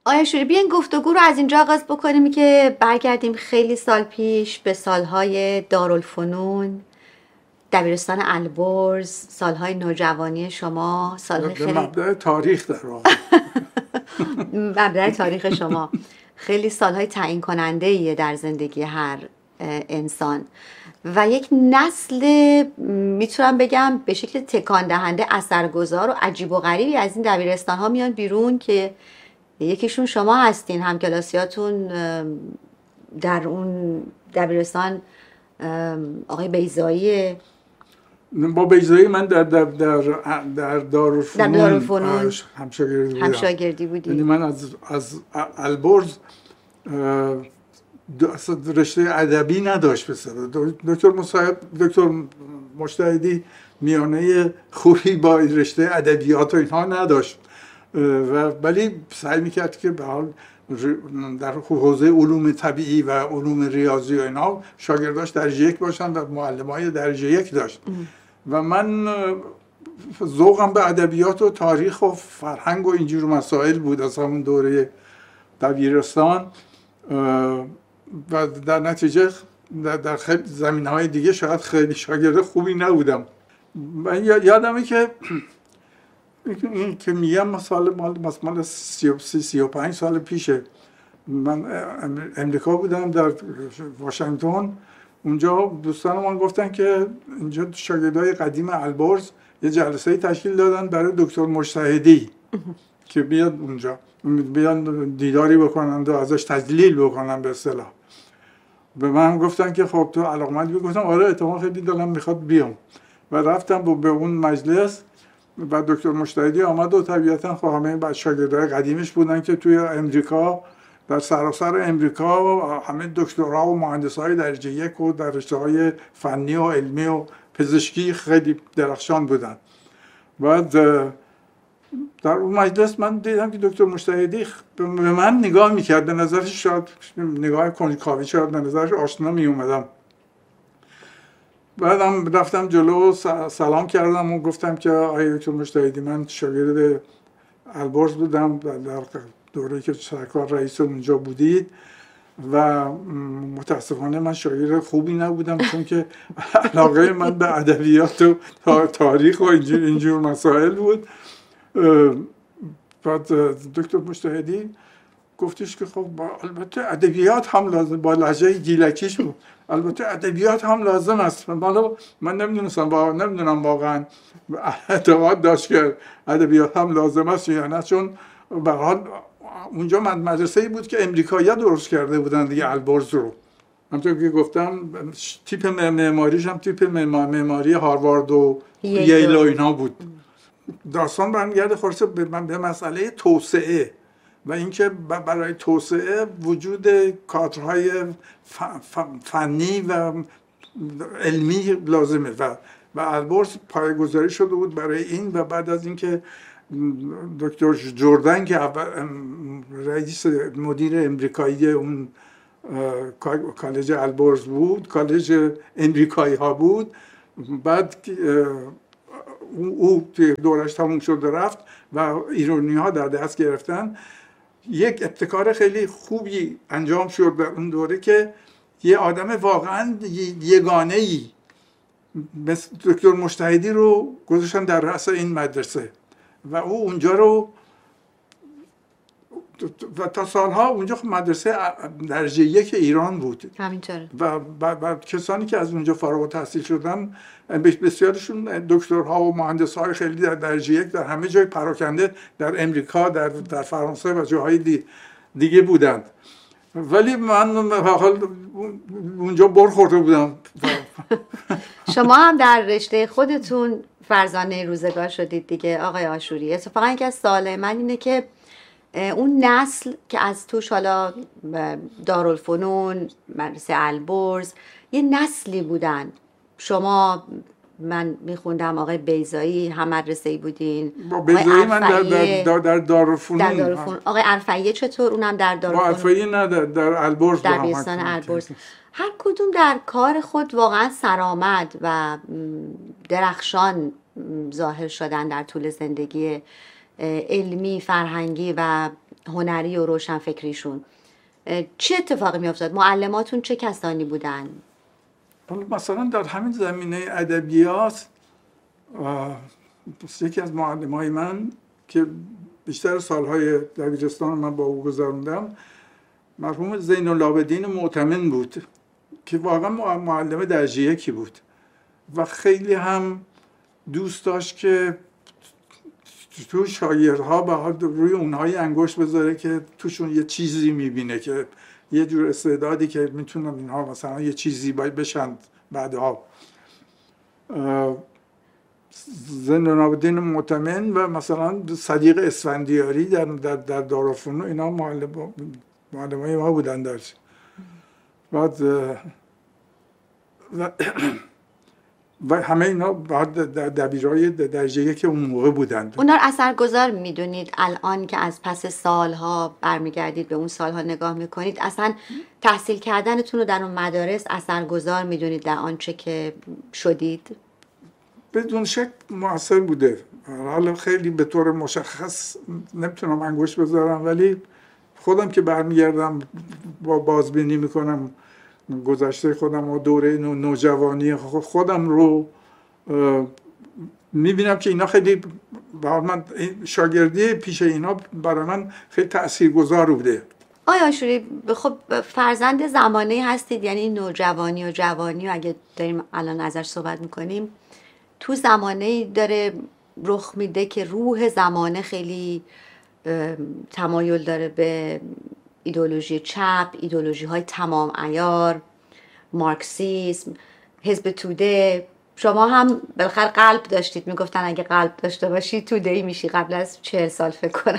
آیا شوری بیاین گفتگو رو از اینجا آغاز بکنیم که برگردیم خیلی سال پیش به سالهای دارالفنون، دبیرستان البرز، سالهای نوجوانی شما، سالهای به خیلی مبدأ تاریخ در واقع. مبدأ تاریخ شما خیلی سالهای تعیین کننده ایه در زندگی هر انسان و یک نسل میتونم بگم به شکل تکان دهنده اثرگذار و عجیب و غریبی از این دبیرستان ها میان بیرون که یکیشون شما هستین، همکلاسیاتون در اون دبیرستان آقای بیضایی. با بیضایی من در دارالفنون همشاگردی بودی. یعنی من از البرز رشته ادبی نداشت بسیار. دکتر مجتهدی میانه خوبی با رشته ادبیات و اینها نداشت ولی سعی میکرد که به حال در حوزه علوم طبیعی و علوم ریاضی و اینها شاگرداش درجه یک باشن و معلمای درجه یک داشت و من ذوقم به ادبیات و تاریخ و فرهنگ و اینجور مسائل بود از همون دوره دبیرستان و در نتیجه در خیلی زمینه‌های دیگه شاید خیلی شاگرد خوبی نبودم. من یادمه که این که میگم مال 35 سال پیشه. من امریکا بودم در واشنگتن. اونجا دوستان من گفتن که اینجا شاگردای قدیم البرز یه جلسه تشکیل دادن برای دکتر مجتهدی که بیاد اونجا، بیان دیداری بکنن و ازش تجلیل بکنن به اصطلاح. به من گفتن که خب تو علاقمندی؟ گفتم آره احتمال خیلی دلم میخواد بیام و رفتم به اون مجلس و دکتر مجتهدی آمد و طبیعتا خب همه شاگردای قدیمش بودن که توی امریکا در سراسر امریکا همه دکترها و مهندسای درجه یک و در رشته‌های فنی و علمی و پزشکی خیلی درخشان بودن. بعد در اون مجلس من دیدم که دکتر مجتهدی به من نگاه میکرد، به نظرش شاید نگاه کنجکاوی، شاید به نظرش آشنا میومدم. بعدم رفتم جلو سلام کردم و گفتم که آقای دکتر مجتهدی من شاگرد البرز بودم در دوره‌ای که سرکار رئیس اونجا بودید و متاسفانه من شاگرد خوبی نبودم چون که علاقه من به ادبیات و تاریخ و اینجور مسائل بود. بعد دکتر مجتهدی گفتش که خب البته ادبیات هم لازم، با لهجه گیلکیش بود، البته ادبیات هم لازم است. من نمیدونم واقعا اعتقاد داشت که ادبیات هم لازم است یا نه، چون به هر حال اونجا مدرسه‌ای بود که امریکایی‌ها درست کرده بودن دیگه البرز رو. همونطور که گفتم تیپ معماریش هم تیپ معماری هاروارد و ییل و اینا بود. داستان برمیگرده خلاصه به مسئله توسعه و اینکه برای توسعه وجود کادرهای فنی و علمی لازمه و البرز پایه‌گذاری شده بود برای این. و بعد از اینکه دکتر جردن که رئیس مدیر امریکایی اون کالج البرز بود، کالج امریکایی ها بود، بعد او دورش تموم شد و رفت و ایرانی ها در دست گرفتن. یک ابتکار خیلی خوبی انجام شد در اون دوره که یه آدم واقعا یگانه‌ای مثل دکتر مجتهدی رو گذاشتن در رأس این مدرسه و او اونجا رو و تا سالها اونجا مدرسه درجه یک ایران بود. همینطوره. و کسانی که از اونجا فارغ التحصیل شدن بسیارشون دکترها و مهندس‌های خیلی در درجه یک در همه جای پراکنده در امریکا، در فرانسه و جاهای دیگه بودند. ولی من حال اونجا برخورده بودم. شما هم در رشته خودتون فرزانه روزگار شدید دیگه آقای آشوری. اتفاقا یکی از سوال من اینه که اون نسل که از توش حالا دارالفنون، مدرسه البرز، یه نسلی بودن. شما من میخوندم آقای بیضایی هم مدرسه‌ای بودین. با بیضایی من در دارالفنون. آقای عرفیه چطور؟ اونم در دارالفنون. با عرفیه نه در البرز. در دبیرستان البرز. هر کدوم در کار خود واقعا سرآمد و درخشان ظاهر شدن در طول زندگی علمی، فرهنگی و هنری و روشنفکریشون چه اتفاقی میافتاد؟ معلماتون چه کسانی بودن؟ مثلا در همین زمینه ادبیات یکی از معلمای من که بیشتر سالهای دبیرستان من با او گذروندم مرحوم زین العابدین معتمن بود که واقعا معلم درجه یکی بود و خیلی هم دوست داشت که تو شاگردها به روی اونهای انگشت بذاره که توشون یه چیزی میبینه که یه جور استعدادی که میتونن اینها مثلا یه چیزی باید بشن بعدها. زین العابدین معتمن و مثلا صدیق اسفندیاری در دارالفنون اینا معلمای ما بودن درش. بعد و همه اینا بعد دبیرای درجه که اون موقع بودند. اونا رو اثرگذار میدونید الان که از پس سالها برمیگردید به اون سالها نگاه میکنید اصلا تحصیل کردنتون رو در اون مدارس اثرگذار میدونید در آنچه که شدید؟ بدون شک مؤثر بوده. حالا خیلی به طور مشخص نمیتونم انگشت بذارم ولی خودم که برمیگردم با بازبینی میکنم گذشته خودم و دوره نوجوانی خودم رو میبینم که اینا خیلی من شاگردی پیش اینا برای من خیلی تاثیرگذار بوده. آیا آشوری خب فرزند زمانه هستید، یعنی نوجوانی و جوانی و اگه داریم الان ازش صحبت میکنیم تو زمانه داره رخ میده که روح زمانه خیلی تمایل داره به ایدئولوژی چپ، ایدئولوژی های تمام عیار، مارکسیسم، حزب توده. شما هم بالاخره قلب داشتید، میگفتن اگه قلب داشته باشی توده‌ای میشی قبل از 40 سال فکر کنم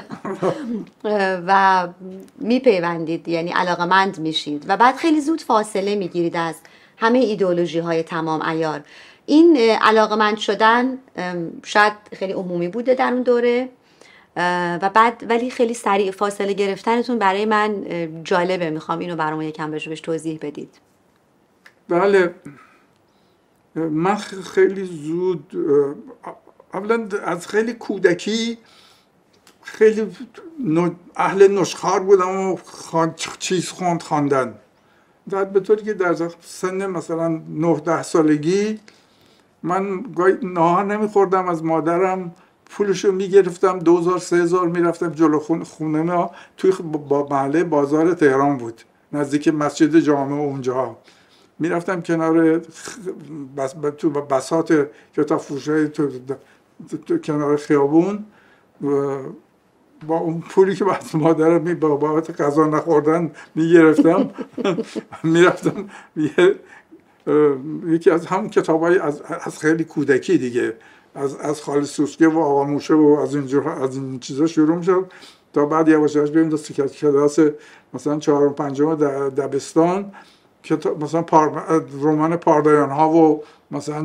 و میپیوندید، یعنی علاقمند میشید و بعد خیلی زود فاصله میگیرید از همه ایدئولوژی های تمام عیار. این علاقمند شدن شاید خیلی عمومی بوده در اون دوره و بعد ولی خیلی سریع فاصله گرفتنتون برای من جالبه. میخوام اینو برام یکم بهش توضیح بدید. بله، من خیلی زود اولا از خیلی کودکی خیلی اهل نشخوار بودم و چیز خواندن به طوری که در سن مثلا 9-10 سالگی من ناهار نمیخوردم، از مادرم پولشو میگرفتم 2000-3000 میرفتم جلو خونه ما توی محله بازار تهران بود نزدیک مسجد جامع اونجا میرفتم کنار تو بساط کتاب فروشی تو کنار خیابون با اون پولی که بعد مادرم بابت غذا نخوردن میگرفتم میرفتم یکی از همون کتابای از خیلی کودکی دیگه از خالد سوسکه و آقا موشه و از این چیزا شروع میشد تا بعد یواش یواش بریم تا کلاس مثلا 4-5 دبستان مثلا رمان پاردایان ها و مثلا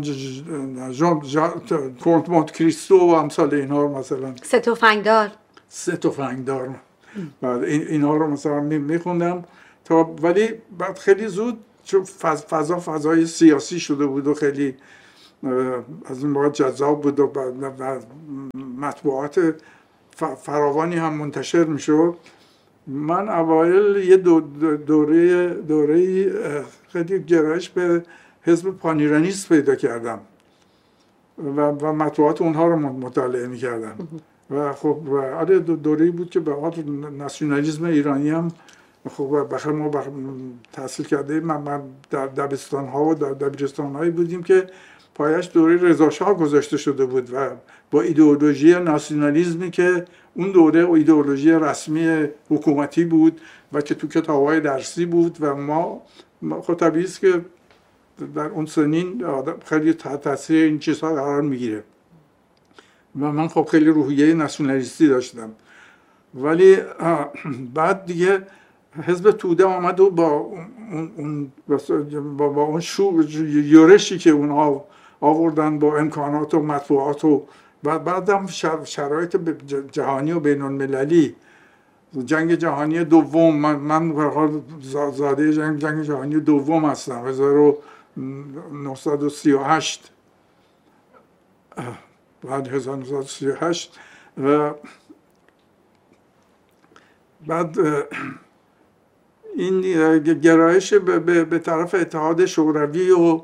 کنت مونت کریستو و امثال اینها مثلا سه تفنگدار بعد اینها رو مثلا میخوندم تا ولی بعد خیلی زود چون فضای سیاسی شده بود و خیلی از این موقع جذاب بود و مطبوعات فراوانی هم منتشر میشد. من اوایل یه دوره خیلی گرایش به حزب پانیرانیست پیدا کردم و مطبوعات اونها رو مطالعه میکردم و خب آره دوره‌ای بود که به خاطر ناسیونالیسم ایرانی هم خب بخیر ما تحصیل کرده من در دبستان ها و در دبیرستان هایی بودیم که پایش دوره رضا شاه گذاشته شده بود و با ایدئولوژی ناسیونالیسمی که اون دوره ایدئولوژی رسمی حکومتی بود و که تو کتاب‌های درسی بود و ما خب طبیعی است که در اون سنین خیلی تاثیر این چیزها قرار میگیره و من خب خیلی روحیه ناسیونالیستی داشتم. ولی بعد دیگه حزب توده آمد و با اون یورشی که اونها آوردن با امکانات و مطبوعات و بعدم شرایط جهانی و بین المللی جنگ جهانی دوم من به حال زاده جنگ جهانی دوم هستم 1938 بعد 1938 و بعد این گرایش به طرف اتحاد شوروی و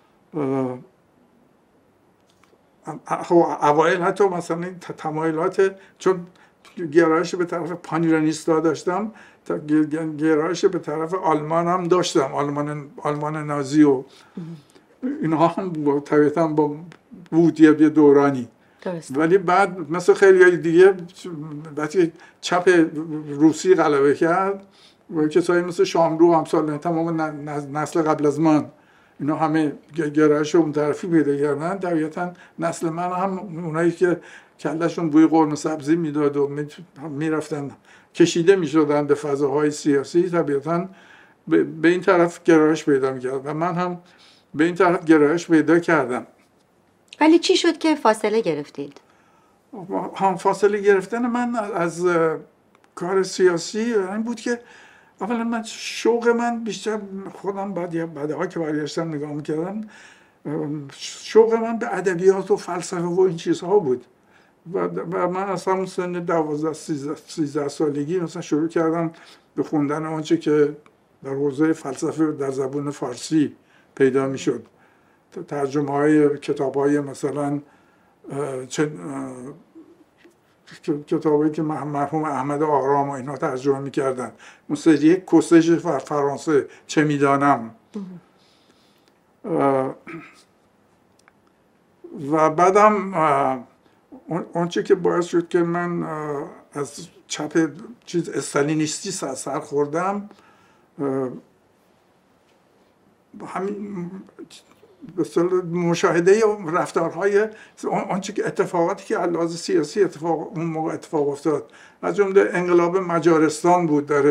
اوایل حتی مثلا تمایلات، چون گرایش به طرف پانیرانیستا داشتم، گرایش به طرف آلمان هم داشتم، آلمان نازی و اینها هم طبیعتا بود یه دورانی. درست. ولی بعد مثل خیلی دیگه وقتی چپ روسی غلبه کرد و کسایی مثل شاملو همسال تمام نسل قبل از من اینا همه گرایش اون طرفی پیدا کردن، طبیعتا نسل من هم اونایی که کلشون بوی قرمه سبزی میداد و میرفتن کشیده میشدن به فضاهای سیاسی، طبیعتا به این طرف گرایش پیدا میکرد و من هم به این طرف گرایش پیدا کردم. ولی چی شد که فاصله گرفتید؟ هم فاصله گرفتن من از کار سیاسی این بود که اولا من شوق من بیشتر خودم بعدها که برگشتم نگاه میکردم، شوق من به ادبیات و فلسفه و این چیزها بود و من از همون سن 12-13 سالگی مثلا شروع کردم به خوندن آنچه که در حوزه فلسفه در زبان فارسی پیدا میشد، ترجمه های کتاب های مثلا کتابی که مرحوم احمد آرام و اینا ترجمه میکردن، اون سری کسش فرانسه چه میدانم، و بعدم اونچه که باعث شد که من از چپ استالینیستی سر خوردم، همین مشاهده رفتارهای آنچه که اتفاقاتی که علاوه سیاسی اون موقع اتفاق افتاد، از جمله انقلاب مجارستان بود در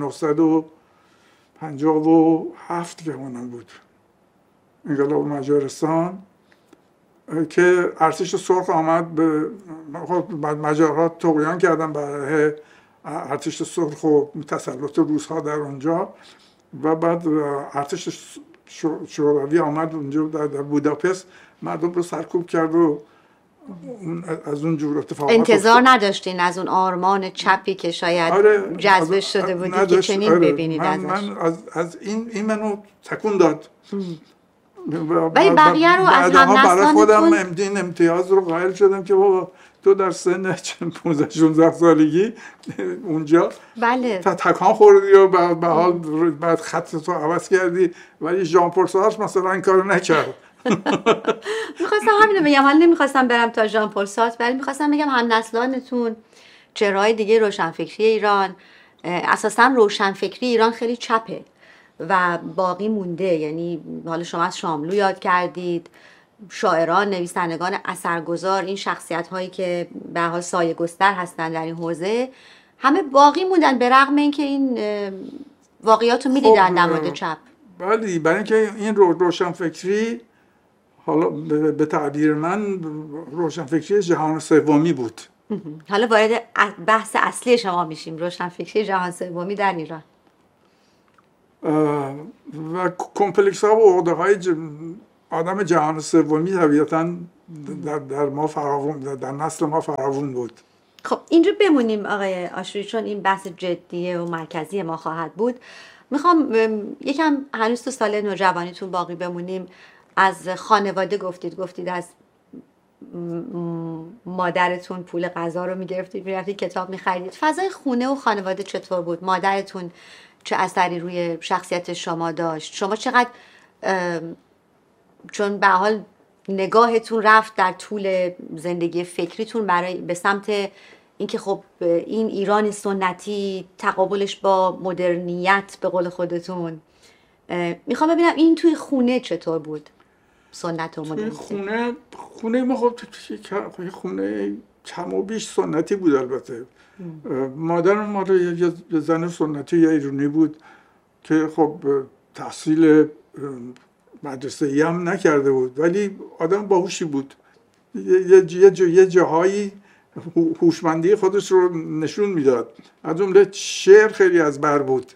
1957 که اونم بود، انقلاب مجارستان که ارتش سرخ آمد به مجارها طغیان کردن برای ارتش سرخ و تسلط روس‌ها در اونجا و بعد ارتش شوروی آمد اونجا در بوداپست مردم رو سرکوب کرد و از اون جور اتفاقات انتظار نداشتین از اون آرمان چپی که شاید جذب شده بودید که چنین ببینید ازش؟ من از این منو تکون داد. ولی بقیه رو از برای خودم امتیاز رو قائل شدم که بابا تو در سن 15-16 سالگی اونجا بله تکان خوردی و به حال بعد خط تو عوض کردی، ولی ژان پل سارتر مثلا این کارو نکرد. میخواستم همینو بگم، حالا نمیخواستم برم تا ژان پل سارتر، ولی میخواستم بگم هم نسلانتون، چهره‌های دیگه روشنفکری ایران، اساسا روشنفکری ایران خیلی چپه و باقی مونده. یعنی حالا شما از شاملو یاد کردید، شاعران، نویسندگان اثرگذار، این شخصیت هایی که به حال سایه گستر هستن در این حوزه، همه باقی موندن به رغم اینکه این واقعیات رو میدیدن در مورد چپ. ولی برای اینکه این روشنفکری، حالا به تعبیر من روشنفکری جهان سومی بود. حالا وارد بحث اصلی شما میشیم، روشنفکری جهان سومی در ایران و کمپلکس ها و عقده های آدم جهان سومی طبیعتاً در ما فراوون، در نسل ما فراوون بود. خب اینجا بمونیم آقای آشوری، چون این بحث جدیه و مرکزی ما خواهد بود. میخوام یکم هنوز تو سال نوجوانیتون باقی بمونیم. از خانواده گفتید از مادرتون پول غذا رو میگرفتید میرفتید کتاب میخریدید. فضای خونه و خانواده چطور بود؟ مادرتون چه اثری روی شخصیت شما داشت؟ شما چقدر، چون به حال نگاهتون رفت در طول زندگی فکریتون به سمت اینکه خب این ایران سنتی تقابلش با مدرنیت به قول خودتون، میخوام ببینم این توی خونه چطور بود؟ سنت و مدرنیته. خونه ما خب خونه کم و بیش سنتی بود. البته مادر ما رو یه زن سنتی یا ایرانی بود که خب تحصیل مدرسه‌ای هم نکرده بود، ولی آدم باهوشی بود. یه جاهایی هوشمندی خودش رو نشون میداد. از جمله شعر خیلی از بر بود.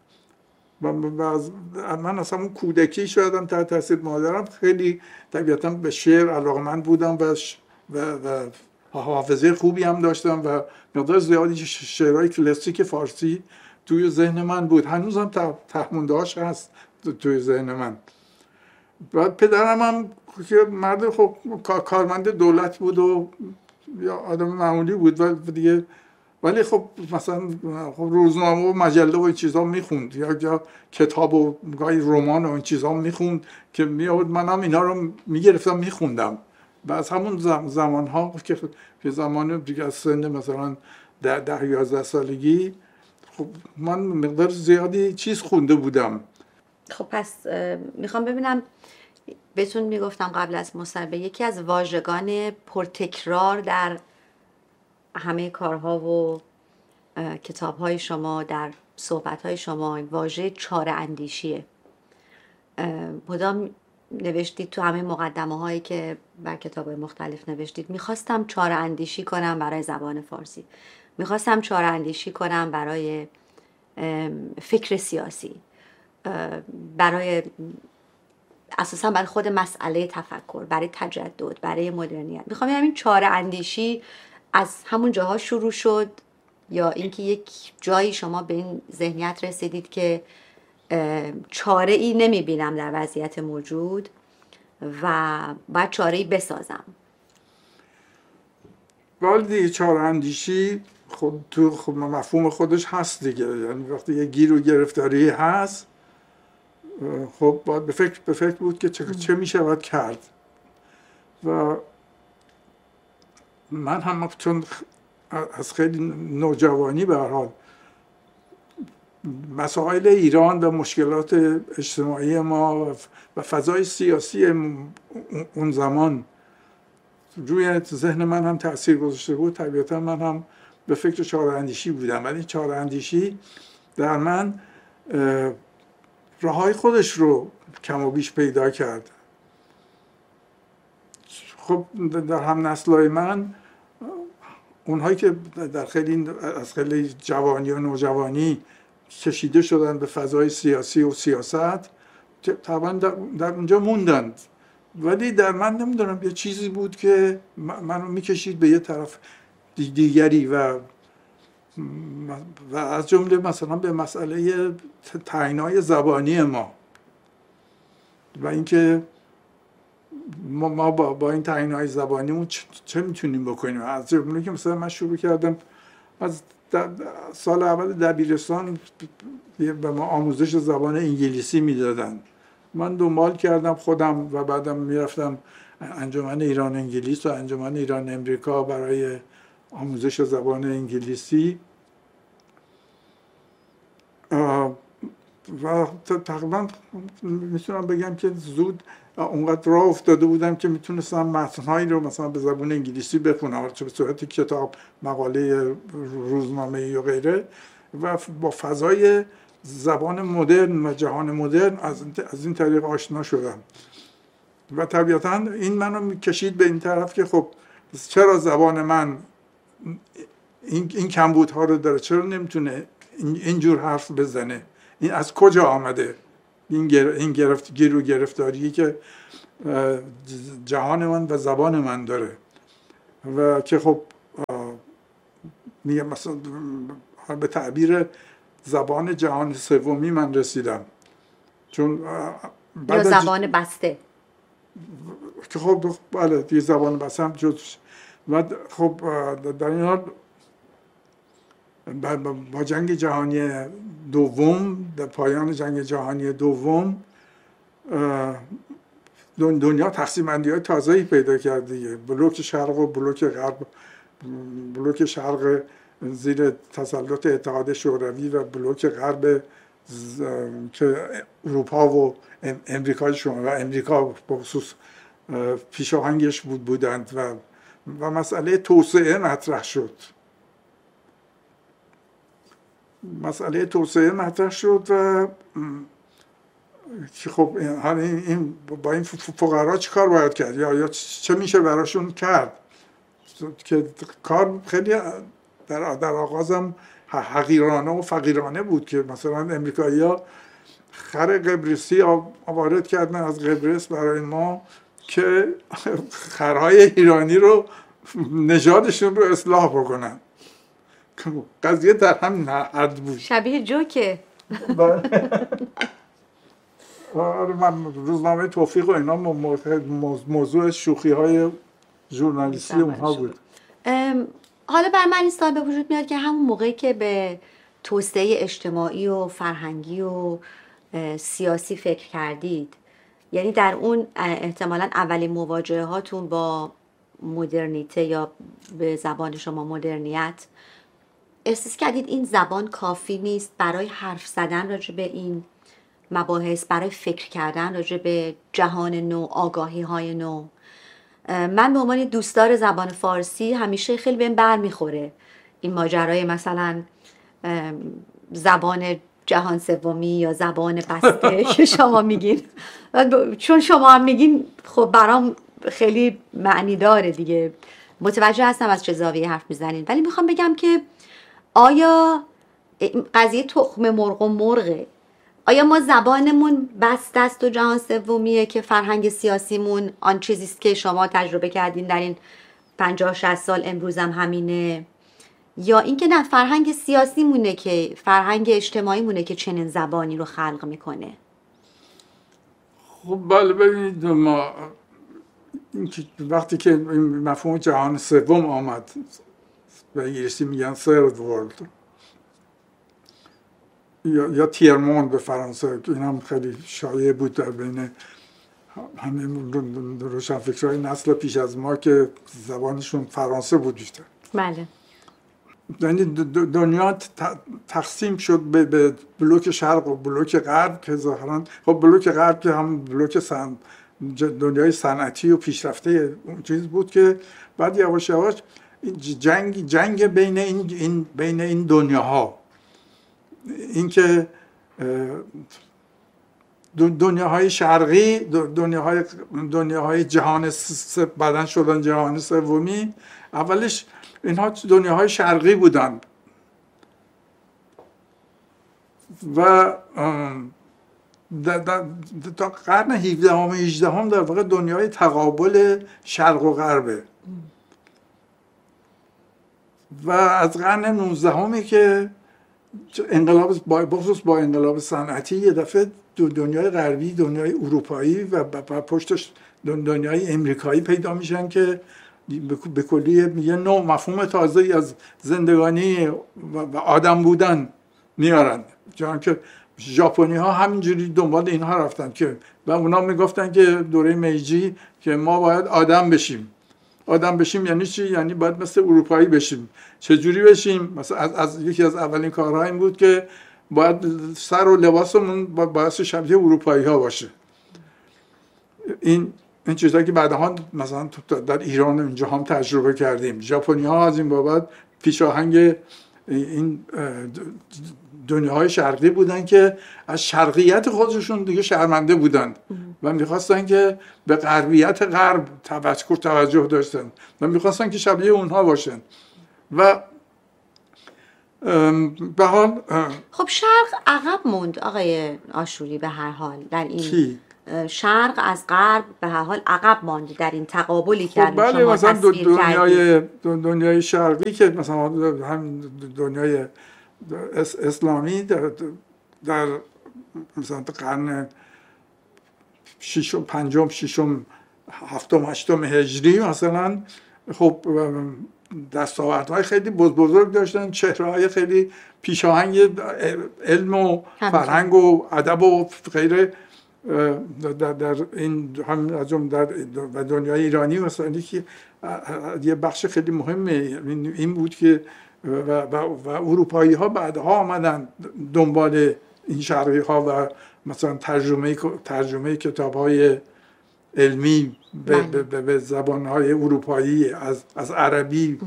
من اصلا اون کودکی شدم تحت تاثیر مادرم خیلی طبیعتا به شعر علاقمند بودم و حافظه خوبی هم داشتم و مقدار زیادی شعرهای کلاسیک فارسی توی ذهن من بود، هنوزم تهموندهاش هست توی ذهن من. بعد پدرم هم که مرد خب کارمند دولت بود و یا آدم معمولی بود و دیگه، ولی خب مثلا خب روزنامه و مجله و این چیزا میخوند یا کتاب و گاهی رمان و این چیزا میخوند که میاد، منم اینا رو میگرفتم میخوندم. و از همون زمانها که زمان دیگه از سن مثلا 10-11 سالگی خب من مقدار زیادی چیز خونده بودم. خب پس میخوام ببینم، بهتون میگفتم قبل از مصاحبه یکی از واژگان پرتکرار در همه کارها و کتابهای شما، در صحبتهای شما، واژه چاره اندیشیه. مدام نوشتید تو همه مقدمه هایی که بر کتابهای مختلف نوشتید، میخواستم چاره اندیشی کنم برای زبان فارسی، میخواستم چاره اندیشی کنم برای فکر سیاسی، برای اساسا برای خود مسئله تفکر، برای تجدد، برای مدرنیت. میخوام ببینم این چاره اندیشی از همون جاها شروع شد یا اینکه یک جایی شما به این ذهنیت رسیدید که چاره ای نمیبینم در وضعیت موجود و باید چاره ای بسازم. ولی چاره اندیشی خب مفهوم خودش هست دیگه، یعنی وقتی یه گیر و گرفتاری هست خب باید به فکر بود که چه میشه باید کرد. و من هم چون از خیلی نوجوانی به هر حال مسائل ایران و مشکلات اجتماعی ما و فضای سیاسی اون زمان روی ذهن من هم تأثیر گذاشته بود، طبیعتا من هم به فکر چاره اندیشی بودم. ولی چاره اندیشی در من راههای خودش رو کم و بیش پیدا کرد. خب در هم نسل‌های من، اونهایی که از خیلی جوانی و نوجوانی کشیده شدن به فضای سیاسی و سیاست، طبعا در اونجا موندند، ولی در من نمیدونم یه چیزی بود که منو میکشید به یه طرف دیگری و از جمله مثلا به مسئله تعیین‌های زبانی ما و اینکه ما با این تعیین‌های زبانیمون چه میتونیم بکنیم. از جمله که مثلا من شروع کردم از سال اول دبیرستان به ما آموزش زبان انگلیسی میدادن، من دنبال کردم خودم و بعدم میرفتم انجمن ایران انگلیس و انجمن ایران امریکا برای آموزش زبان انگلیسی و تقریبا میتونم بگم که زود اونقدر راه افتاده بودم که میتونستم متنهایی رو مثلا به زبان انگلیسی بخونم، چه به صورت کتاب، مقاله روزنامه‌ای و غیره، و با فضای زبان مدرن و جهان مدرن از این طریق آشنا شدم. و طبیعتا این منو کشید به این طرف که خب چرا زبان من این کمبودها رو داره، چرا نمیتونه اینجور حرف بزنه، این از کجا آمده، این گیر و گرفتاری که جهان من و زبان من داره. و که خب میگه مثلا به تعبیر زبان جهان سومی من رسیدم، چون یا زبان بسته که خب بله دیگه زبان بسته هم جزش. و خب در این حال با جنگ جهانی دوم، در پایان جنگ جهانی دوم دنیا تقسیم بندی های تازه‌ای پیدا کرد دیگه، بلوک شرق و بلوک غرب. بلوک شرق زیر تسلط اتحاد شوروی و بلوک غرب که اروپا و امریکا شما و امریکا به خصوص پیشاهنگش بودند و مسئله توسعه مطرح شد. مسئله توسعه مطرح شد و که خب این با این فقرا چه کار باید کرد یا چه میشه براشون کرد، که کار خیلی در آغازم حقیرانه و فقیرانه بود که مثلا امریکایی‌ها خر قبرسی وارد کردن از قبرس برای ما که خرهای ایرانی رو نژادشون رو اصلاح بکنن. قضیه در همین حد بود. شبیه جوکه. من روزنامه توفیق و اینا موضوع شوخی های ژورنالیستی اونها بود. حالا بر من این سوال به وجود میاد که همون موقعی که به توسعه اجتماعی و فرهنگی و سیاسی فکر کردید، یعنی در اون احتمالاً اولین مواجهه هاتون با مدرنیته یا به زبان شما مدرنیت، احساس کردید این زبان کافی نیست برای حرف زدن راجع به این مباحث، برای فکر کردن راجع به جهان نو، آگاهی های نو؟ من به عنوان دوستدار زبان فارسی همیشه خیلی بهم برمیخوره این ماجرای مثلا زبان جهان سومی یا زبان بسته که شما میگین، چون شما هم میگین خب برام خیلی معنی داره دیگه، متوجه هستم از چه زاویه حرف میزنین. ولی میخوام بگم که آیا قضیه تخم مرغ و مرغه؟ آیا ما زبانمون بسته است و جهان سومیه که فرهنگ سیاسیمون آن چیزیست که شما تجربه کردین در این 50-60 سال، امروز هم همینه؟ یا اینکه نه، فرهنگ سیاسی مونه که فرهنگ اجتماعی مونه که چنین زبانی رو خلق میکنه؟ خب بله، ببینید ما وقتی که مفهوم جهان سوم آمد، به انگلیسی میگن third world یا تیرموند به فرانسه، این هم خیلی شایع بود در بین همین روشنفکرهای نسل پیش از ما که زبانشون فرانسه بود بیشتر. بله. یعنی دنیا تقسیم شد به بلوک شرق و بلوک غرب که ظاهرا خب بلوک غرب که هم بلوک دنیای صنعتی و پیشرفته اون چیز بود که بعد یواش یواش جنگ بین این دنیاها، این که دنیاهای شرقی، دنیاهای جهان بعدن شدن جهان سومی، اولش اینها دنیاهای شرقی بودن و تا قرن 17 و 18 در واقع دنیای تقابل شرق و غربه و از قرن 19 که انقلاب بخصوص با انقلاب صنعتی یه دفعه دنیای غربی، دنیای اروپایی و پشتش دنیای امریکایی پیدا میشن که به کلی یه نوع مفهوم تازه‌ای از زندگانی و آدم بودن میارن. چون که ژاپنی ها همینجوری دنبال اینها رفتن که و اونا میگفتن که دوره میجی که ما باید آدم بشیم. آدم بشیم یعنی چی؟ یعنی باید مثل اروپایی بشیم. چجوری بشیم؟ مثلا از یکی از اولین کارها این بود که باید سر و لباسمون باید شبیه اروپایی ها باشه. این چیزایی که بعدها مثلا در ایران اینجا هم تجربه کردیم. ژاپنی ها از این بابت پیشاهنگ این دنیاهای شرقی بودن که از شرقیت خودشون دیگه شرمنده بودن و میخواستن که به غربیت غرب توجه داشتن و میخواستن که شبیه اونها باشن و به حال خب شرق عقب موند آقای آشوری به هر حال در این کی؟ شرق از غرب به هر حال عقب ماند در این تقابلی که خب بله، مثلا دنیای شرقی که مثلا هم دنیای اسلامی در مثلا قرن ششم، پنجم، ششم، هفتم، هشتم هجری مثلا خب دستاوردهای خیلی بزرگ داشتن، چهره‌های خیلی پیشاهنگ علم و فرهنگ و ادب و غیره در این هم از جمله در دنیای ایرانی مثلا که یه بخش خیلی مهمه این بود که و اروپایی ها بعدها آمدن دنبال این شرقی ها و مثلا ترجمه کتاب های علمی به زبان های اروپایی از عربی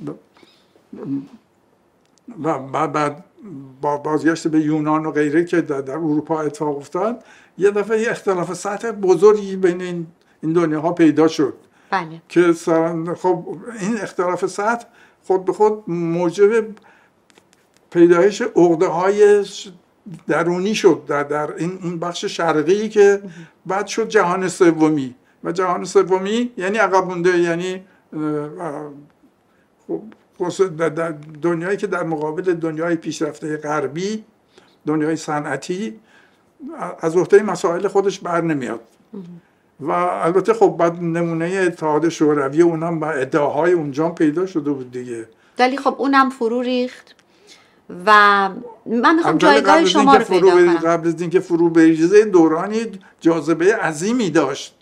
و بعد با بازگشت به یونان و غیره که در اروپا اتفاق افتاد، یه دفعه یه اختلاف سطح بزرگی بین این دنیاها پیدا شد. بله. که خب این اختلاف سطح خود به خود موجب پیدایش عقده‌های درونی شد در این بخش شرقی که بعد شد جهان سومی و جهان سومی یعنی عقب مونده، یعنی در دنیایی که در مقابل دنیای پیشرفته غربی، دنیای صنعتی، از عهده مسائل خودش بر نمیاد. و البته خب بعد نمونه اتحاد شوروی اونم با ادعاهای اونجا پیدا شده بود دیگه، ولی خب اونم فرو ریخت و من میخوام جایگاه شما رو پیدا کنم. قبل از اینکه فرو بریزه دورانی جاذبه عظیمی داشت.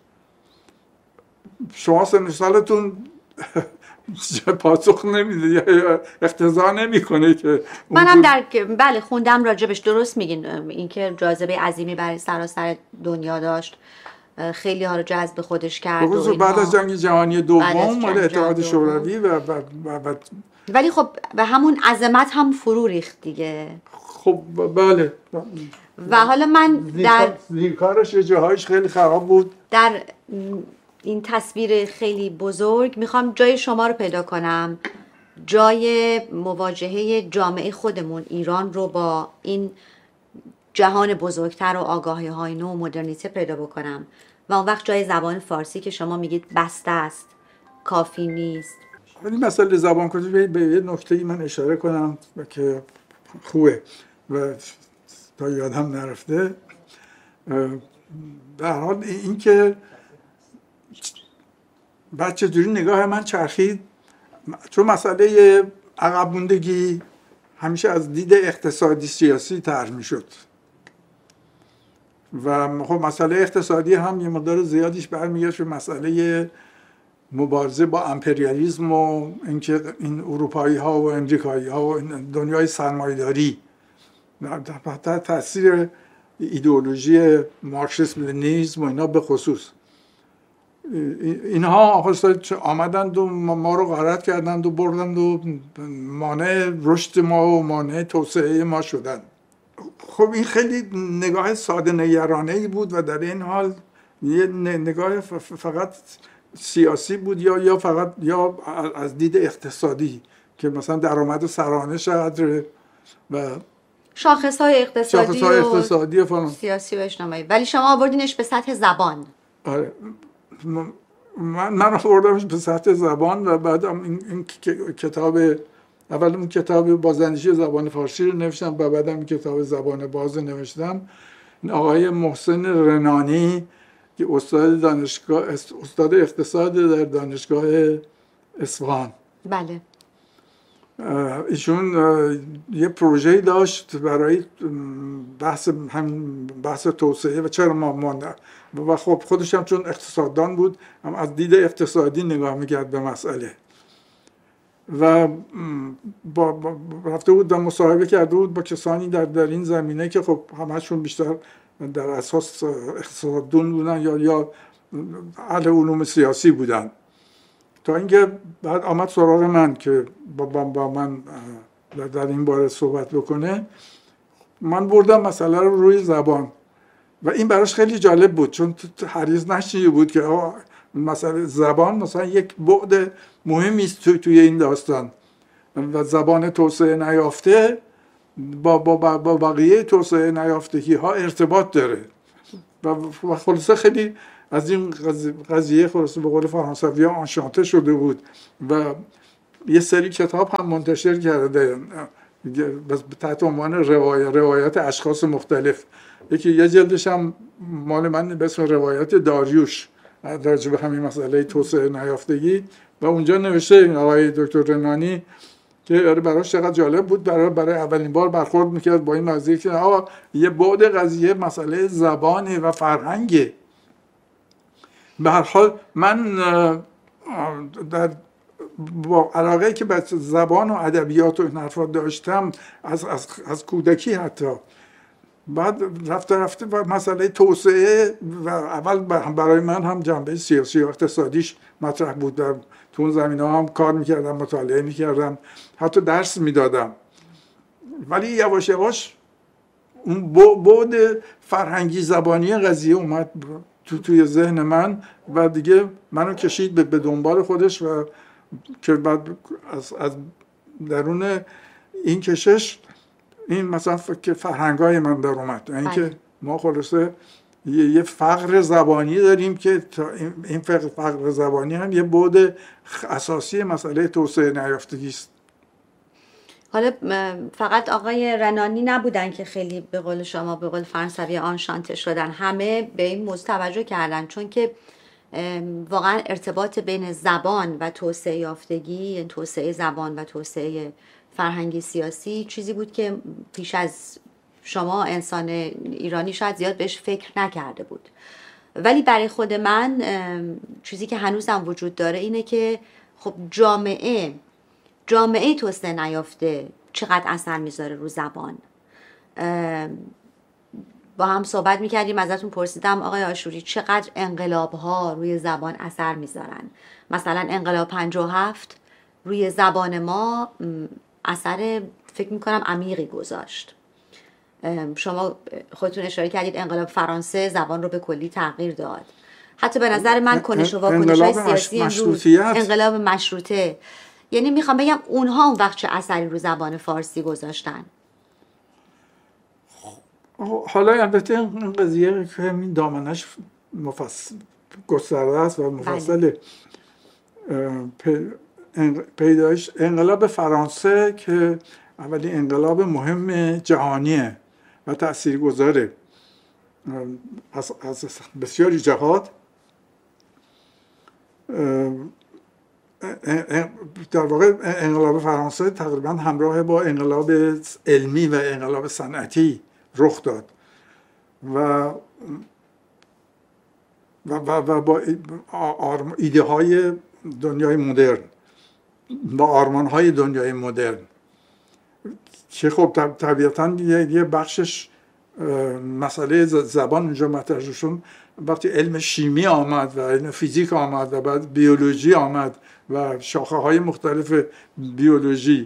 شما سن سالتون پاسخ نمیده یا اقتضا نمیکنه که منم بله خوندم راجبش، درست میگین، اینکه جاذبه عظیمی برای سراسر دنیا داشت، خیلی ها رو جذب خودش کرد و بعد از جنگ جهانی دوم مال اتحاد شوروی و ولی خب به همون عظمت هم فرو ریخت دیگه. خب بله. و حالا من در زیرکارش یه جاهایش خیلی خراب بود. در این تصویر خیلی بزرگ میخوام جای شما رو پیدا کنم، جای مواجهه جامعه خودمون ایران رو با این جهان بزرگتر و آگاهی های نو و مدرنیته پیدا بکنم و اون وقت جای زبان فارسی که شما میگید بسته است، کافی نیست. این مسئله زبان کشی به یه نکته‌ای من اشاره کنم که خوبه و تا یادم نرفته. در حال این که بعد چجوری نگاه من چرخید، چون مسئله عقب موندگی همیشه از دید اقتصادی سیاسی طرح میشد و خب مسئله اقتصادی هم یه مقدار زیادیش برمیگشت به مسئله مبارزه با امپریالیسم و اینکه این اروپایی ها و امریکایی ها و دنیای سرمایه‌داری تحت تاثیر ایدئولوژی مارکسیسم لنینیسم و اینا به خصوص، اینها آمدند و ما رو غارت کردند و بردند و مانع رشد ما و مانع توسعه ما شدند. خب این خیلی نگاه ساده نگرانه‌ای بود و در این حال یه نگاه فقط سیاسی بود یا فقط یا از دید اقتصادی که مثلا درآمد سرانه چقدره و شاخص‌های اقتصادی و سیاسی و اجتماعی، ولی شما آوردینش به سطح زبان. آره من آوردمش به سطح زبان و بعدم این کتاب، اول اون کتاب بازنشی زبان فارسی رو نوشتم و بعدم این کتاب زبان باز رو نوشتم. این آقای محسن رنانی که استاد اقتصاد در دانشگاه اصفهان، بله، ایشون یه پروژه‌ای داشت برای بحث توسعه و چرا ما و خب خودش هم چون اقتصاددان بود هم از دید اقتصادی نگاه میکرد به مسئله و رفته بود و مصاحبه کرده بود با کسانی در این زمینه که خب همشون بیشتر در اساس اقتصاددان بودن یا اهل علوم سیاسی بودن، تا اینکه بعد آمد سراغ من که با من در این باره صحبت بکنه. من بردم مسئله رو روی زبان و این براش خیلی جالب بود چون هرگز نشنیده بود که مسئله زبان مثلا یک بعد مهمی است توی این داستان و زبان توسعه نیافته با بقیه توسعه نیافتگی ها ارتباط داره و خلاصه خیلی از این قضیه خلاصه به قول فرانسوی ها آنشانته شده بود و یه سری کتاب هم منتشر کرده تحت عنوان روایات اشخاص مختلف. یه جلدش هم مال من به اسم روایت داریوش راجع به همین مسئله توسعه نیافتگی و اونجا نوشته این آقای دکتر رنانی که براش چقدر جالب بود، برای اولین بار برخورد میکرد با این قضیه که یه بعد قضیه مسئله زبانه و فرهنگه. به هر حال من با علاقه که به زبان و ادبیات و این حرفا داشتم از کودکی حتی، بعد رفته و مسئله توسعه و اول برای من هم جنبه سیاسی و اقتصادیش مطرح بود. تو اون زمینه هم کار میکردم، مطالعه میکردم، حتی درس میدادم، ولی یواش یواش اون بعد فرهنگی زبانی قضیه اومد توی ذهن من و دیگه منو کشید به دنبال خودش و که بعد از درون این کشش این مثلا که فرهنگای من در اومد، یعنی که ما خلاصه یه فقر زبانی داریم که این فقر زبانی هم یه بعد اساسی مسئله توسعه نیافتگی است. حالا فقط آقای رنانی نبودن که خیلی به قول شما به قول فرانسوی آنشانته شدن، همه به این موضوع توجه کردن، چون که واقعا ارتباط بین زبان و توسعه یافتگی، یعنی توسعه زبان و توسعه فرهنگی سیاسی چیزی بود که پیش از شما انسان ایرانی شاید زیاد بهش فکر نکرده بود. ولی برای خود من چیزی که هنوزم وجود داره اینه که خب جامعه توسعه نیافته چقدر اثر میذاره رو زبان. با هم صحبت میکردیم، ازتون پرسیدم آقای آشوری چقدر انقلاب ها روی زبان اثر میذارن. مثلا انقلاب 57 روی زبان ما اثر فکر میکنم عمیقی گذاشت. شما خودتون اشاره کردید انقلاب فرانسه زبان رو به کلی تغییر داد. حتی به نظر من کنش و واکنش های سیاسی امروز، انقلاب مشروطه، یعنی میخوام بگم اونها اون وقت چه اثری رو زبان فارسی گذاشتن. حالا البته این قضیه که این دامنش گسترده است و مفصله. پیدایش انقلاب فرانسه که اولین انقلاب مهم جهانیه و تاثیرگذاره از بسیاری جهات. در واقع انقلاب فرانسه تقریبا همراه با انقلاب علمی و انقلاب صنعتی رخ داد و با ایده های دنیای مدرن، با آرمان های دنیای مدرن که خب طبیعتاً یه بخشش مسئله زبان اونجا مطرح شد. وقتی علم شیمی آمد و علم فیزیک آمد و بعد بیولوژی آمد و شاخه های مختلف بیولوژی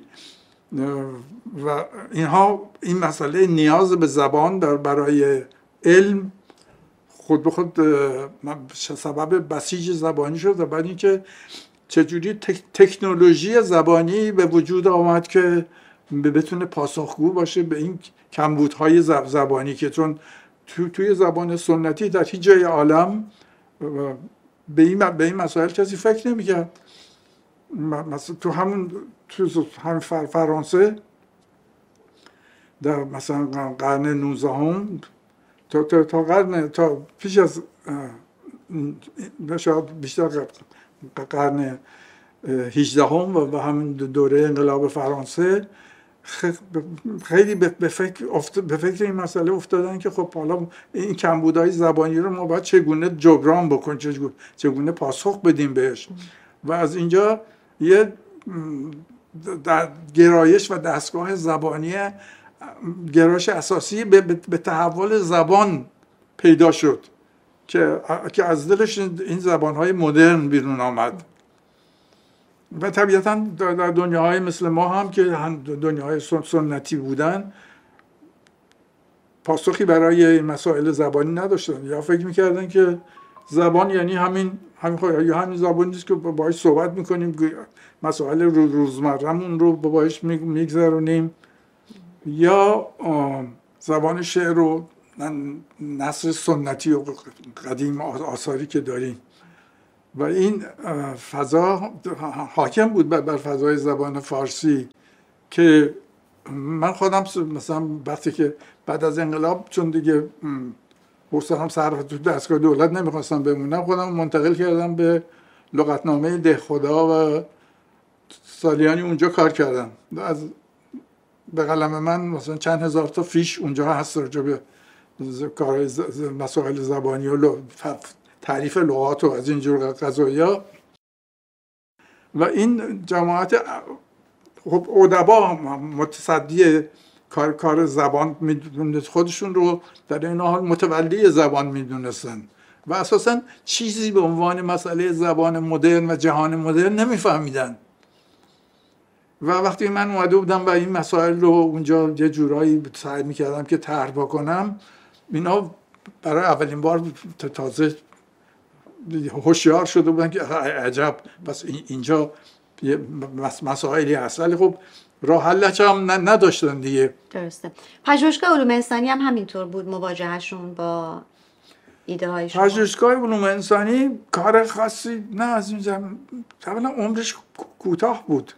و اینها، این مسئله نیاز به زبان برای علم خود به خود سبب بسیج زبانی شد و بعد اینکه چجوری تکنولوژی زبانی به وجود آمد که بتونه پاسخگو باشه به این کمبودهای زبانی که چون توی زبان سنتی در هیچ جای عالم به این مسائل کسی فکر نمی‌کرد. مثلا تو همین فرانسه در مثلا قرن 19 تا پیش از شاید بیشتر قرن 18 و همین دوره انقلاب فرانسه خیلی به فکر این مسئله افتادن که خب حالا این کمبودهای زبانی رو ما باید چگونه جبران بکنیم، چگونه پاسخ بدیم بهش. و از اینجا یه در گرایش و دستگاه زبانی، گرایش اساسی به تحول زبان پیدا شد که از دلش این زبانهای مدرن بیرون آمد. و طبیعتاً در دنیاهای مثل ما هم که دنیاهای سنتی بودن پاسخی برای مسائل زبانی نداشتن، یا فکر میکردن که زبان یعنی همین زبانی نیست که باهاش صحبت میکنیم، مسائل روزمره‌مون رو باهاش میگذرونیم، یا زبان شعر و نثر سنتی و قدیم آثاری که داریم. و این فضا حاکم بود بر فضای زبان فارسی که من خودم مثلا وقتی که بعد از انقلاب، چون دیگه حوصله‌ام سر تو دستگاه دولت نمیخواستم بمونم، خودم منتقل کردم به لغتنامه دهخدا و سالیانی اونجا کار کردم. به قلم من مثلا چند هزار تا فیش اونجا هست راجع به کارهای مسائل زبانی و تعریف لغات و از اینجور قضایا. و این جماعت خب ادبا متصدی کار زبان میدونست، خودشون رو در این حال متولی زبان میدونستن و اساسا چیزی به عنوان مسئله زبان مدرن و جهان مدرن نمیفهمیدن. و وقتی من اومده بودم و این مسائل رو اونجا یه جورایی سعی میکردم که طرح بکنم، اینا برای اولین بار تازه هوشیار شده بودن که عجب، پس اینجا یه مسائلی هست، ولی خب راه حلش هم نداشتن دیگه. درسته. پژوهشگاه علوم انسانی هم همینطور بود مواجهشون با ایده های شما؟ پژوهشگاه علوم انسانی کار خاصی نه از این زمان، اولا عمرش کوتاه بود،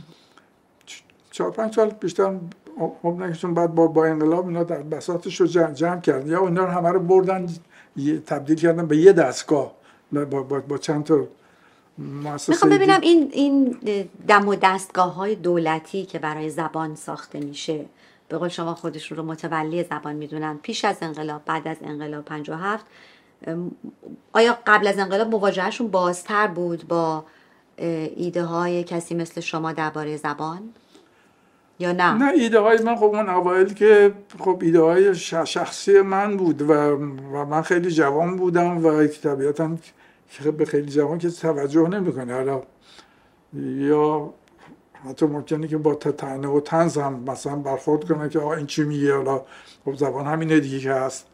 4-5 سال بیشتر عمر نکشون. بعد با انقلاب اینا در بساطش رو جمع کرد، یا اینا رو همه رو بردن تبدیل کردن به یه دستگاه با چند تا مؤسسه. میخوام ببینم این دم و دستگاه های دولتی که برای زبان ساخته میشه، به قول شما خودشون رو متولی زبان میدونن، پیش از انقلاب، بعد از انقلاب 57، آیا قبل از انقلاب مواجهشون بازتر بود با ایده های کسی مثل شما درباره زبان یا نه؟ نه، ایده های من خب اون اوایل که خب ایده های شخصی من بود و من خیلی جوان بودم و طبیعتاً به خیلی جوان که توجه نمیکنه، حالا یا حتی ممکنه که با طعنه و طنز هم مثلا برخورد کنه که این چی میگه، حالا خب زبان همینه دیگه که هست.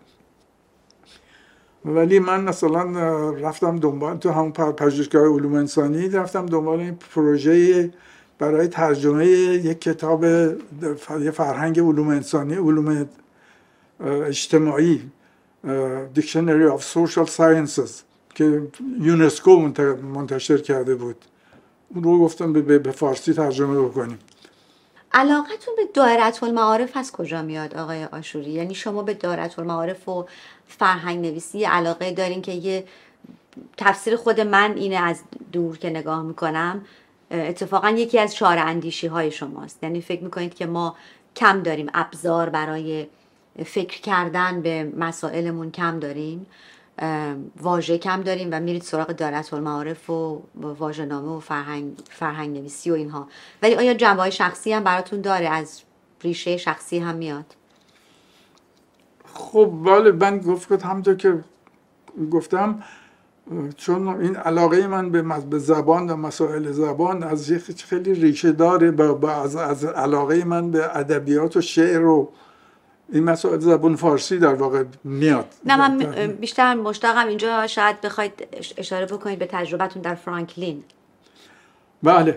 ولی من مثلا رفتم دنبال تو همون پژوهشگاه علوم انسانی، رفتم دنبال این پروژه برای ترجمه یک کتاب یه فرهنگ علوم انسانی، علوم اجتماعی، Dictionary of Social Sciences که یونسکو منتشر کرده بود. اون رو گفتم به فارسی ترجمه بکنیم. علاقتون به دایره المعارف از کجا میاد آقای عاشوری؟ یعنی شما به دایره المعارف و فرهنگ نویسی علاقه دارین که یه تفسیر خود من اینه از دور که نگاه میکنم، اتفاقا یکی از شعار اندیشی های شماست. یعنی فکر میکنید که ما کم داریم ابزار برای فکر کردن به مسائلمون، کم داریم، واژه کم داریم و میرید سراغ دایره المعارف و واژه‌نامه و فرهنگ نویسی و اینها. ولی آیا جنبه‌های شخصی هم براتون داره؟ از ریشه شخصی هم میاد؟ خب بله، من همونطور که گفتم، چون این علاقه من به زبان و مسائل زبان از خیلی ریشه داره، از علاقه من به ادبیات و شعر و این مسائل زبان فارسی در واقع میاد. نه، من بیشتر مشتاقم اینجا شاید بخواید اشاره بکنید به تجربتون در فرانکلین. بله،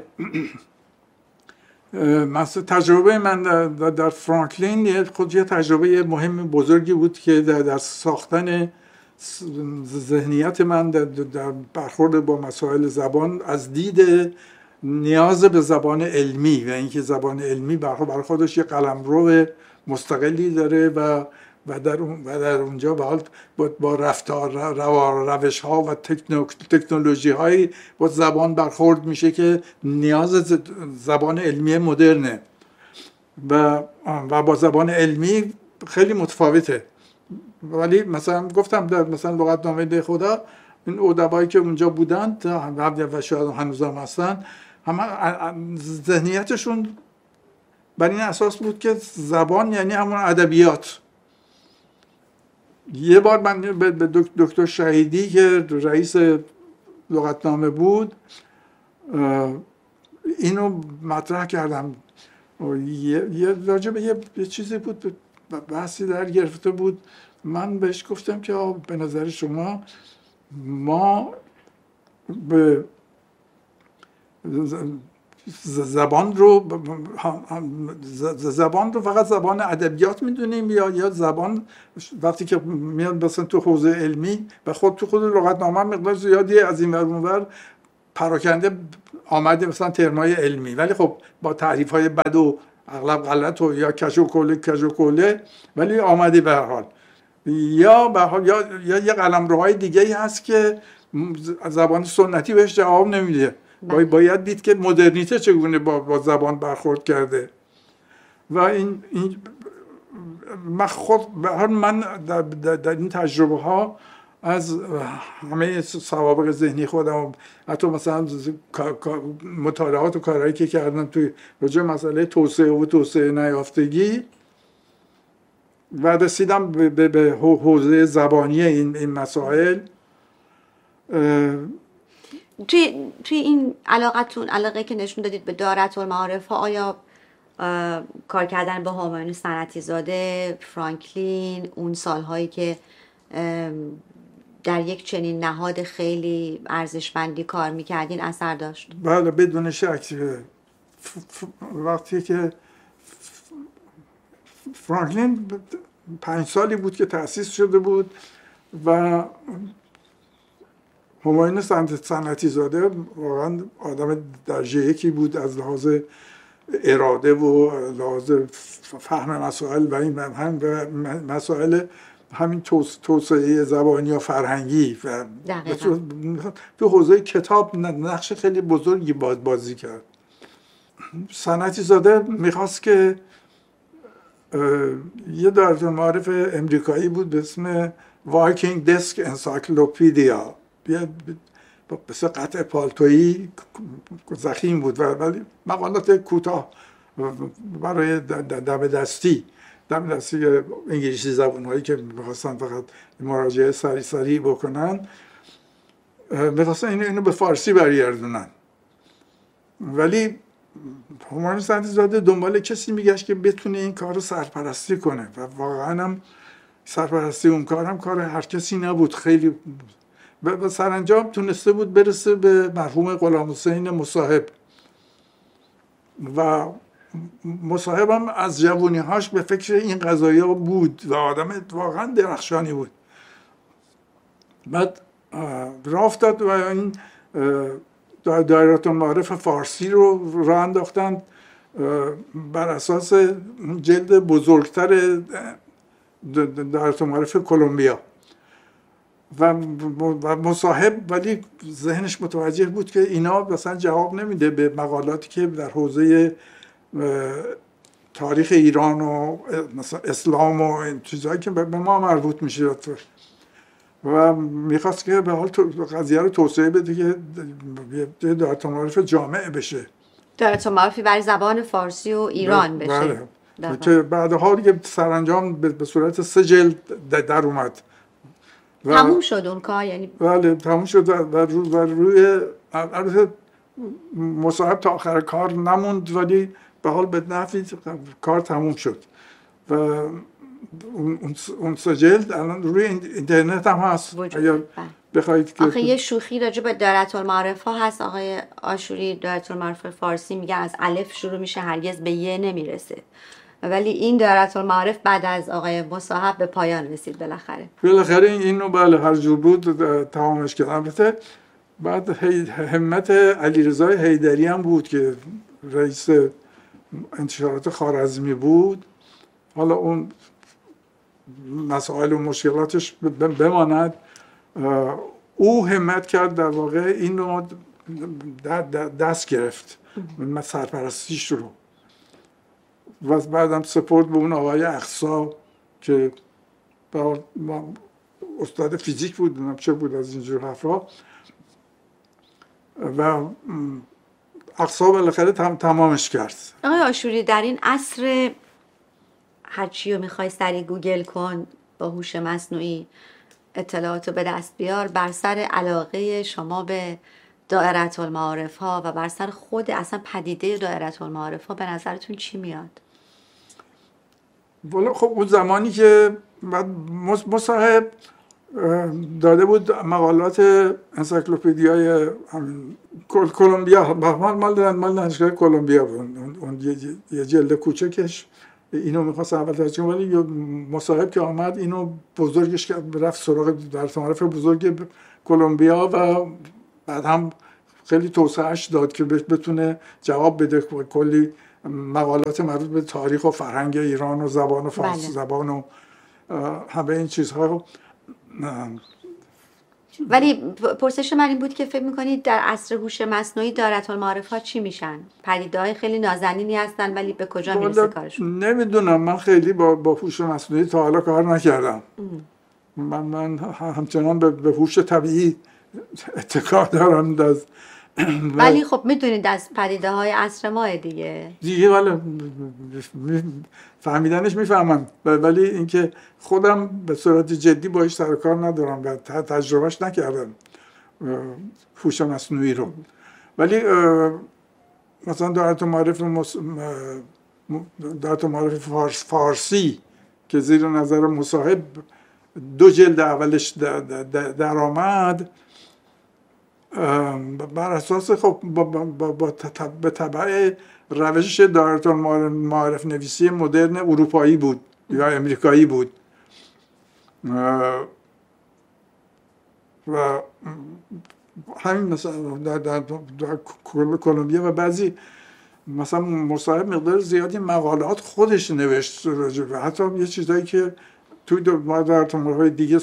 تجربه من در فرانکلین خود یه تجربه مهم بزرگی بود که در ساختن ذهنیت من در برخورد با مسائل زبان از دید نیاز به زبان علمی و اینکه زبان علمی برای خودش یه قلمرو مستقلی داره و در اونجا با رفتار روش ها و تکنولوژی های با زبان برخورد میشه که نیاز زبان علمی مدرنه و با زبان علمی خیلی متفاوته. ولی مثلا گفتم در مثلا لغتنامه ده خدا، این ادبایی که اونجا بودن و شاید هنوزم هستن، همه ذهنیتشون بر این اساس بود که زبان یعنی همون ادبیات. یه بار من به دکتر شهیدی که رئیس لغتنامه بود اینو مطرح کردم، یه راجع به یه چیزی بود، بحثی در گرفته بود. من بهش گفتم که به نظر شما ما به زبان رو فقط زبان ادبیات میدونیم یا زبان وقتی که میاد مثلا تو حوزه علمی و تو خود لغتنامه مقدار زیادی از این ور اونور پراکنده آمده مثلا ترمای علمی، ولی خب با تعریف های بد و اغلب غلط و یا کج و کوله ولی آمده به هر حال. یا یه قلمروهای دیگه‌ای هست که زبان سنتی بهش جواب نمیده. باید دید که مدرنیته چگونه با زبان برخورد کرده. و این من در این تجربه ها از همه سوابق ذهنی خودم، حتی مثلا مطالعات و کارهایی که کردم توی راجع مسئله توسعه نیافتگی و رسیدم به حوزه زبانی این مسائل. توی این علاقه که نشون دادید به دایره المعارف ها، آیا کار کردن با همایون صنعتی زاده، فرانکلین، اون سالهایی که در یک چنین نهاد خیلی ارزشمندی کار میکردین اثر داشت؟ بله، بدون شک. وقتی که فرانکلین 5 سالی بود که تأسیس شده بود، و همایون صنعتی زاده واقعا آدم درجه یکی بود از لحاظ اراده و لحاظ فهم مسائل و این هم مسائل همین توسعه زبانی و فرهنگی و تو حوزه کتاب نقش خیلی بزرگی بازی کرد. صنعتی زاده میخواست که یه دارالمعارف امریکایی بود به اسم وایکینگ دسک انسایکلوپدیا، مثل قطع پالتویی ضخیم بود ولی مقالات کوتاه برای دم دستی انگلیسی زبان هایی که میخواستن فقط مراجعه سریع بکنن، میخواستن اینو به فارسی برگردونن. ولی همایون صنعتی زاده دنبال کسی میگشت که بتونه این کار رو سرپرستی کنه و واقعا هم سرپرستی اون کار هم کار هر کسی نبود. خیلی و سرانجام تونسته بود برسه به مرحوم غلام حسین مصاحب و مصاحب هم از جوونی‌هاش به فکر این قضایا بود و آدم واقعا درخشانی بود. بعد راه افتاد و این دایرةالمعارف فارسی رو راه انداختند بر اساس جلد بزرگتر دایرةالمعارف کلمبیا و مصاحب ولی ذهنش متوجه بود که اینا مثلا جواب نمیده به مقالاتی که در حوزه تاریخ ایران و مثلا اسلام و این چیزهایی که به ما مربوط میشه و میخواست که به حال قضیه رو توسعه بده که دایرةالمعارف جامع بشه، دایرةالمعارفی برای زبان فارسی و ایران بشه. بله. که بعدها دیگه سرانجام به صورت 3 جلد در اومد. تموم شد اون کار، یعنی بله تموم شد و روی مصاحب تا آخر کار نموند ولی به حال به نفعی کار تموم شد و اون 3 جلد الان روی اینترنت هم هست اگر بخواید که. آخه یه شوخی راجع به دایرةالمعارف ها هست آقای آشوری، دایرةالمعارف فارسی میگن از الف شروع میشه هرگز به ی نمیرسه، ولی این دایرةالمعارف بعد از آقای مصاحب به پایان رسید بالاخره اینو بله هر جور بود تمامش کردن. البته بعد همت علیرضا حیدری هم بود که رئیس انتشارات خوارزمی بود، حالا اون مسائل و مشکلاتش بماند، او همت کرد در واقع اینو دست گرفت سرپرستیش رو و بعدم سپورت به اون آقای اقصا که استاد فیزیک بود، نمیدونم چه بود از اینجور حرفا و اقصا بالاخره تمامش کرد. آقای آشوری در این عصر هرچی رو میخوای سری گوگل کن با هوش مصنوعی اطلاعاتو به دست بیار، بر سر علاقه شما به دایرةالمعارف ها و بر سر خود اصلا پدیده دایرةالمعارف ها به نظرتون چی میاد؟ والا خب اون زمانی که مصاحب داده بود مقالات انسایکلوپدیای کلمبیا مال دانشگاه کلمبیا بود، اون یه جلد کوچکش اینو می‌خواست اول ترجمه، ولی مصاحب که آمد اینو بزرگش کرد، رفت سراغ دایرةالمعارف بزرگ کلمبیا و بعد هم خیلی توسعهش داد که بتونه جواب بده کلی مقالات مربوط به تاریخ و فرهنگ ایران و زبان و فارسی زبان و همه این چیزها رو. ولی پرسش من این بود که فکر میکنید در عصر هوش مصنوعی دایرةالمعارف ها چی میشن؟ پدیده‌های خیلی نازنینی هستن ولی به کجا میرسه کارشون؟ نمیدونم، من خیلی با هوش مصنوعی تا حالا کار نکردم. من همچنان به هوش طبیعی اتکا دارم. ولی خب میدونید از پدیده های عصر ما دیگه ولی فهمیدنش میفهمم، ولی اینکه خودم به صورت جدی باهاش سر کار ندارم و تجربهش نکردم هوش مصنوعی رو. ولی مثلا دایرةالمعارف فارسی که زیر نظر مصاحب 2 جلد اولش در آمد، بر اساس خب به تبع روش دایرةالمعارف نویسی مدرن اروپایی بود یا امریکایی بود و همین مثلا در کلمبیا و بعضی مثلا مصاحب مقدار زیادی مقالات خودش نوشت راجع به حتی یه چیزایی که توی در تمرهای دیگه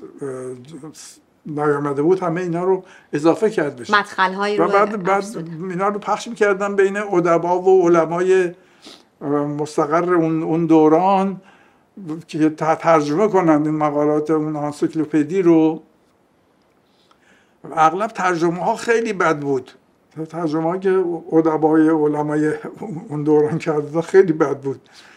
نیامده بود همه اینا رو اضافه کرد بشه مدخل‌هایی و رو بعد اینا رو پخش می‌کردن بین ادبا و علمای مستقر اون دوران که ترجمه کنن این مقالات اون انسیکلوپدی رو. اغلب ترجمه ها خیلی بد بود، ترجمه ها که ادبای علمای اون دوران کرده خیلی بد بود.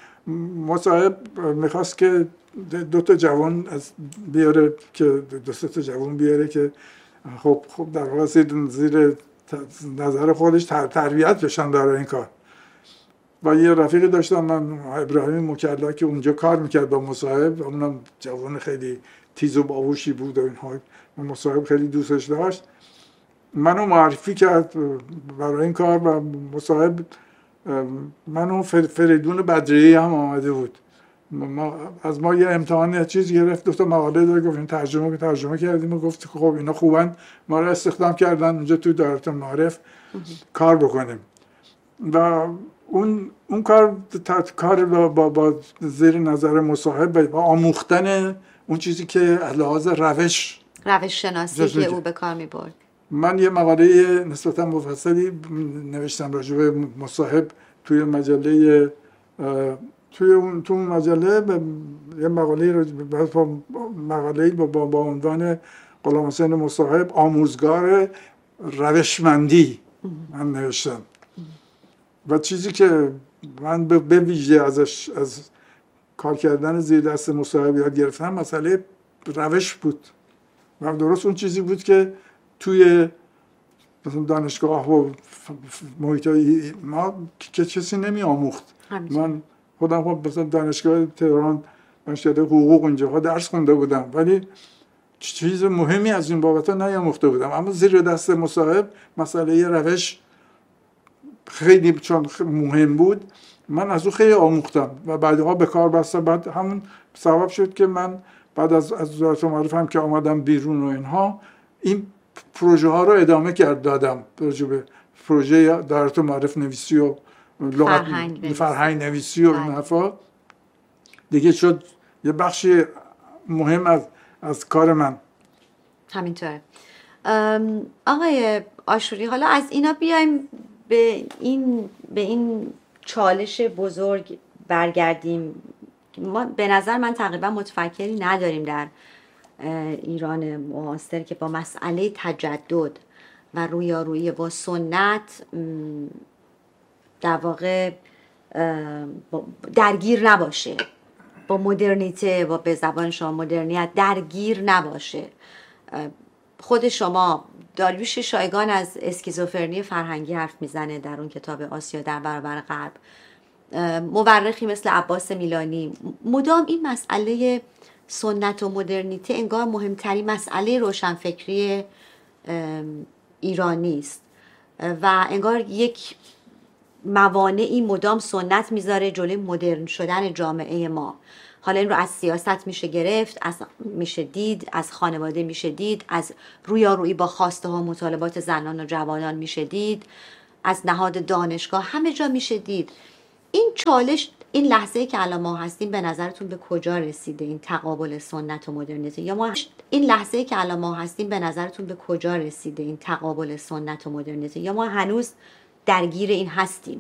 مصاحب میخواست که دو تا جوان بیاره که دو سه تا جوان بیاره که خب در واقع زیر نظر خودش تربیت بشن برای این کار. و یه رفیقی داشتم من، ابراهیم مکلا، که اونجا کار میکرد با مصاحب، اونم جوان خیلی تیز و باهوشی بود و اینها، مصاحب خیلی دوستش داشت، منو معرفی کرد برای این کار و مصاحب منو فریدون بدریعی هم آمده بود. از ما یه امتحان چیز گرفت، دو تا مقاله داره، گفت ترجمه کردیم و گفت خب اینا خوبن، ما رو استخدام کردن اونجا تو دایره المعارف کار بکنیم. و اون کار با زیر نظر مصاحب و آموختن اون چیزی که لحاظ روش شناسی که او به کار می‌برد. من یه مقاله نسبتا مفصلی نوشتم راجع به مصاحب توی مجله، توی اون مجله یه مقاله با عنوان غلامحسین مصاحب آموزگار روشمندی من نوشتم. و چیزی که من به ویژه ازش از کار کردن زیر دست مصاحب یاد گرفتم مسئله روش بود و درست اون چیزی بود که توی مثلا دانشگاه و محیطای ما که کسی نمی آموخت. من خودم خب مثلا دانشگاه تهران دانشگاه حقوق اونجاها درس خونده بودم ولی چیز مهمی از این بابت نیاموخته بودم، اما زیر دست مصاحب مسئله روش خیلی چون مهم بود من از او خیلی آموختم و بعدها به کار بستم. بعد همون سبب شد که من بعد از وزارت معارف هم که آمدم بیرون و اینها این پروژه ها رو ادامه دادم، پروژه دایره معارف نویسی و فرهنگ نویسی و این حرفا دیگه شد یه بخشی مهم از کار من. همینطوره. آقای آشوری، حالا از اینا بیایم به این چالش بزرگ برگردیم. ما به نظر من تقریبا متفکری نداریم در ایران معاصر که با مسئله تجدد و رویارویی با سنت در واقع درگیر نباشه، با مدرنیته و به زبان شما مدرنیت درگیر نباشه. خود شما داریوش شایگان از اسکیزوفرنی فرهنگی حرف میزنه در اون کتاب آسیا در برابر غرب. مورخی مثل عباس میلانی مدام این مسئله سنت و مدرنیته انگار مهمترین مسئله روشنفکری ایرانی است و انگار یک موانعی مدام سنت میذاره جلوی مدرن شدن جامعه ما. حالا این رو از سیاست میشه گرفت، میشه دید، از خانواده میشه دید، از رویارویی با خواسته ها و مطالبات زنان و جوانان میشه دید، از نهاد دانشگاه، همه جا میشه دید. این چالش، این لحظه‌ای که الان ما هستیم به نظرتون به کجا رسیده؟ این تقابل سنت و مدرنیته، یا ما این لحظه‌ای که الان ما هستیم به نظرتون به کجا رسیده؟ این تقابل سنت و مدرنیته، یا ما هنوز درگیر این هستیم؟